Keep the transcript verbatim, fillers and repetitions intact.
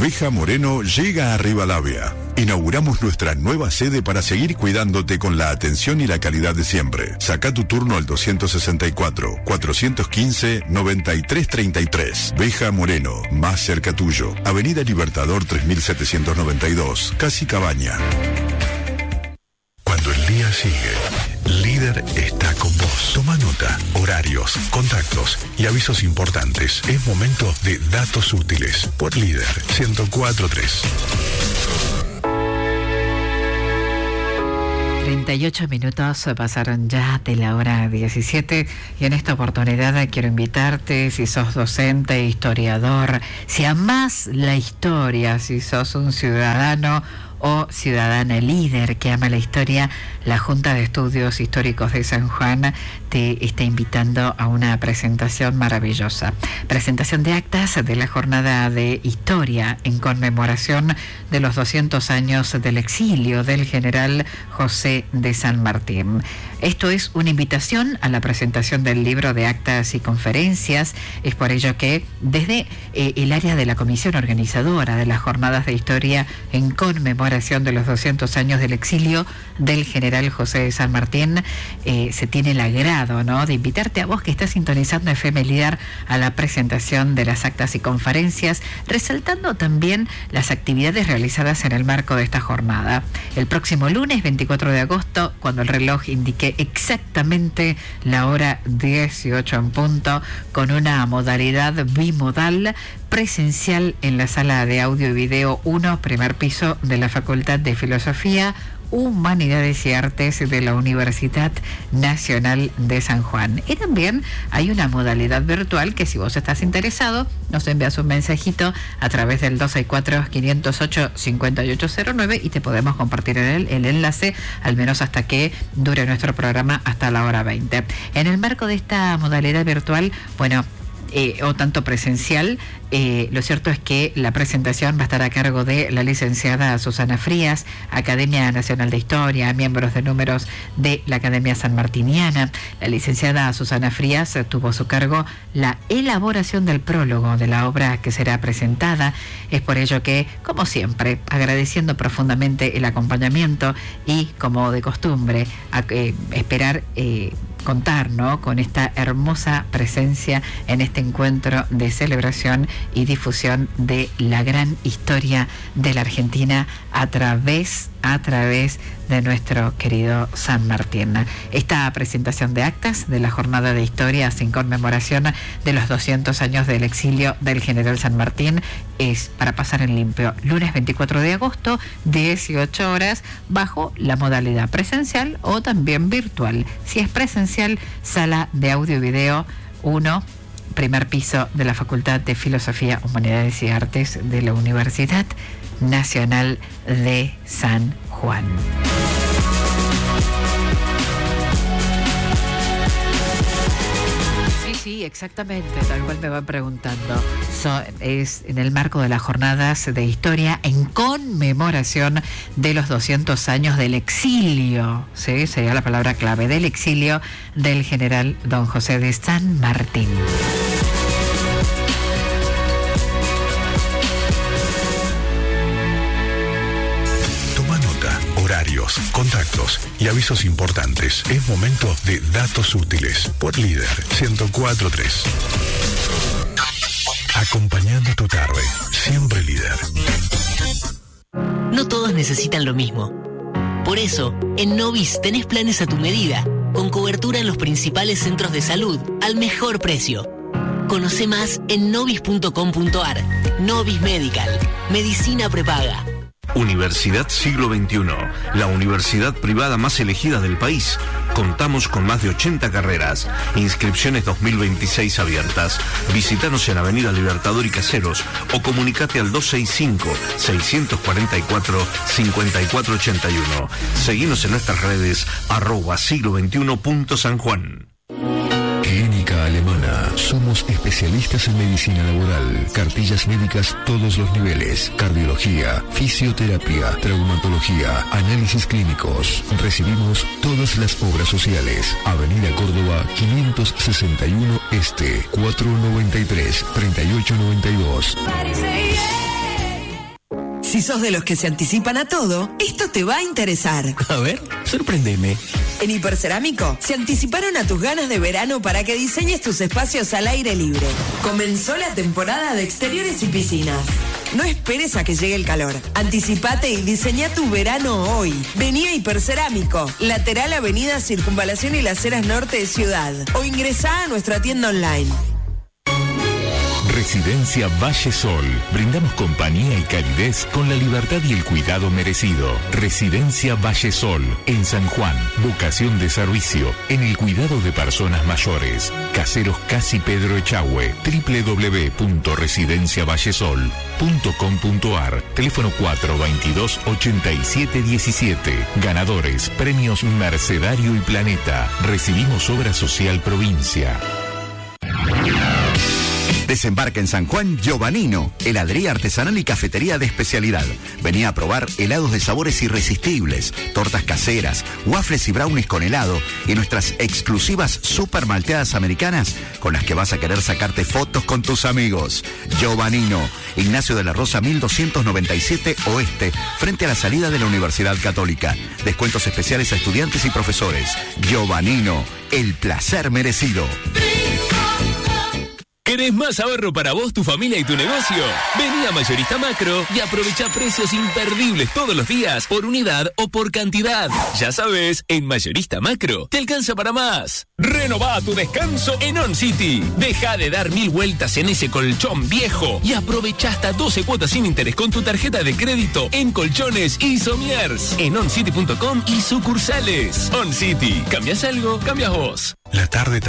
Beja Moreno llega a Rivadavia. Inauguramos nuestra nueva sede para seguir cuidándote con la atención y la calidad de siempre. Saca tu turno al doscientos sesenta y cuatro, cuatrocientos quince, noventa y tres treinta y tres. Beja Moreno, más cerca tuyo. Avenida Libertador tres mil setecientos noventa y dos, Casi Cabaña. Cuando el día sigue, Líder está con vos. Toma nota, horarios, contactos y avisos importantes. Es momento de datos útiles por Líder ciento cuatro punto tres. treinta y ocho minutos pasaron ya de la hora diecisiete y en esta oportunidad quiero invitarte, si sos docente, historiador, si amás la historia, si sos un ciudadano o ciudadana líder que ama la historia, la Junta de Estudios Históricos de San Juan te está invitando a una presentación maravillosa. Presentación de actas de la jornada de historia en conmemoración de los doscientos años del exilio del general José de San Martín. Esto es una invitación a la presentación del libro de actas y conferencias. Es por ello que desde eh, el área de la comisión organizadora de las jornadas de historia en conmemoración de los doscientos años del exilio del general José de San Martín, eh, se tiene el agrado, ¿no?, de invitarte a vos que estás sintonizando F M Líder a la presentación de las actas y conferencias, resaltando también las actividades realizadas en el marco de esta jornada. El próximo lunes veinticuatro de agosto, cuando el reloj indique exactamente la hora dieciocho en punto, con una modalidad bimodal presencial en la sala de audio y video uno, primer piso de la Facultad de Filosofía, Humanidades y Artes de la Universidad Nacional de San Juan. Y también hay una modalidad virtual que, si vos estás interesado, nos envías un mensajito a través del dos seis cuatro, cinco cero ocho, cinco ocho cero nueve y te podemos compartir el, el enlace, al menos hasta que dure nuestro programa hasta la hora veinte. En el marco de esta modalidad virtual, bueno, Eh, o tanto presencial, eh, lo cierto es que la presentación va a estar a cargo de la licenciada Susana Frías, Academia Nacional de Historia, miembros de números de la Academia Sanmartiniana. La licenciada Susana Frías tuvo a su cargo la elaboración del prólogo de la obra que será presentada. Es por ello que, como siempre, agradeciendo profundamente el acompañamiento y, como de costumbre, a, eh, esperar eh, contar, ¿no?, con esta hermosa presencia en este encuentro de celebración y difusión de la gran historia de la Argentina a través, a través de nuestro querido San Martín. Esta presentación de actas de la jornada de historia en conmemoración de los doscientos años del exilio del general San Martín es para pasar en limpio. Lunes veinticuatro de agosto, dieciocho horas, bajo la modalidad presencial o también virtual. Si es presencial, sala de audio y video uno, primer piso de la Facultad de Filosofía, Humanidades y Artes de la Universidad Nacional de San Juan. Sí, exactamente, tal cual me van preguntando. So, es en el marco de las jornadas de historia en conmemoración de los doscientos años del exilio, ¿sí? Sería la palabra clave, del exilio del general don José de San Martín. Horarios, contactos y avisos importantes. Es momento de datos útiles por Líder ciento cuatro punto tres. Acompañando tu tarde, siempre Líder. No todos necesitan lo mismo. Por eso, en Novis tenés planes a tu medida, con cobertura en los principales centros de salud, al mejor precio. Conoce más en novis punto com punto ar. Novis Medical, medicina prepaga. Universidad Siglo veintiuno, la universidad privada más elegida del país. Contamos con más de ochenta carreras. Inscripciones dos mil veintiséis abiertas. Visítanos en Avenida Libertador y Caseros o comunicate al dos seis cinco, seis cuatro cuatro, cinco cuatro ocho uno. Seguinos en nuestras redes arroba siglo veintiuno punto San Juan. Clínica Alemana. Somos especialistas en medicina laboral. Cartillas médicas todos los niveles. Cardiología, fisioterapia, traumatología, análisis clínicos. Recibimos todas las obras sociales. Avenida Córdoba, quinientos sesenta y uno Este, cuatrocientos noventa y tres, treinta y ocho noventa y dos. Si sos de los que se anticipan a todo, esto te va a interesar. A ver, sorpréndeme. En Hipercerámico se anticiparon a tus ganas de verano para que diseñes tus espacios al aire libre. Comenzó la temporada de exteriores y piscinas. No esperes a que llegue el calor. Anticipate y diseñá tu verano hoy. Vení a Hipercerámico, lateral Avenida Circunvalación y las Heras Norte de Ciudad. O ingresá a nuestra tienda online. Residencia Valle Sol. Brindamos compañía y calidez con la libertad y el cuidado merecido. Residencia Valle Sol, en San Juan. Vocación de servicio en el cuidado de personas mayores. Caseros Casi Pedro Echagüe. doble u doble u doble u punto residencia vallesol punto com punto ar. Teléfono cuatro veintidós ochenta y siete diecisiete. Ganadores, premios Mercedario y Planeta. Recibimos obra social provincia. Desembarca en San Juan Giovannino, heladería artesanal y cafetería de especialidad. Venía a probar helados de sabores irresistibles, tortas caseras, waffles y brownies con helado y nuestras exclusivas super malteadas americanas con las que vas a querer sacarte fotos con tus amigos. Giovannino, Ignacio de la Rosa mil doscientos noventa y siete Oeste, frente a la salida de la Universidad Católica. Descuentos especiales a estudiantes y profesores. Giovannino, el placer merecido. ¿Querés más ahorro para vos, tu familia y tu negocio? Vení a Mayorista Macro y aprovecha precios imperdibles todos los días, por unidad o por cantidad. Ya sabes, en Mayorista Macro te alcanza para más. Renová tu descanso en On City. Deja de dar mil vueltas en ese colchón viejo y aprovecha hasta doce cuotas sin interés con tu tarjeta de crédito en colchones y somiers. En oncity punto com y sucursales. On City. ¿Cambias algo? Cambias vos. La tarde